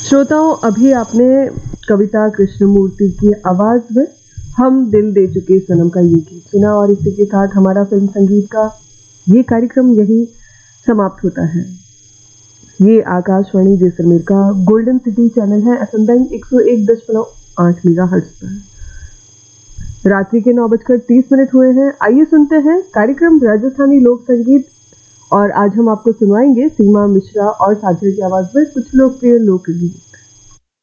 श्रोताओं, अभी आपने कविता कृष्णमूर्ति की आवाज में हम दिल दे चुके सनम का ये गीत सुना और इसी के साथ हमारा फिल्म संगीत का ये कार्यक्रम यही समाप्त होता है। ये आकाशवाणी जैसलमेर का गोल्डन सिटी चैनल है FM बैंड 101.8 मेगाहर्ट्ज पर। रात्रि के 9:30 हुए हैं। आइए सुनते हैं कार्यक्रम राजस्थानी लोक संगीत और आज हम आपको सुनवाएंगे सीमा मिश्रा और साझा की आवाज में कुछ लोकप्रिय लोकगीत।